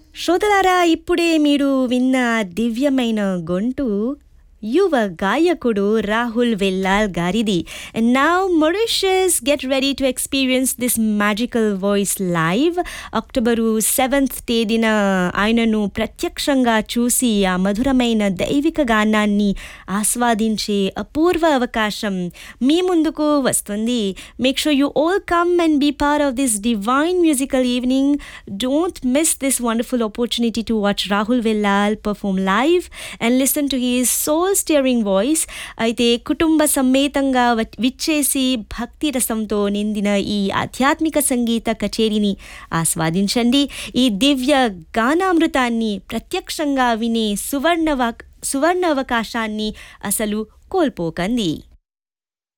శ్రోతలారా ఇప్పుడే మీరు విన్న దివ్యమైన గొంతు యువ గాయకుడు రాహుల్ వెల్లాల్ గారిది. And now Mauritius, get ready to experience this magical voice live. October 7th తేదీన ఆయనను ప్రత్యక్షంగా చూసి ఆ మధురమైన దైవిక గానాన్ని ఆస్వాదించే అపూర్వ అవకాశం మీ ముందుకు వస్తుంది. Make sure you all come and be part of this divine musical evening. Don't miss this wonderful opportunity to watch Rahul Vellal perform live and listen to his soul steering voice. అయితే కుటుంబ సమేతంగా విచ్చేసి భక్తి రసంతో నిండిన ఈ ఆధ్యాత్మిక సంగీత కచేరీని ఆస్వాదించండి. ఈ దివ్య గానామృతాన్ని ప్రత్యక్షంగా వినే సువర్ణ అవకాశాన్ని అసలు కోల్పోకండి.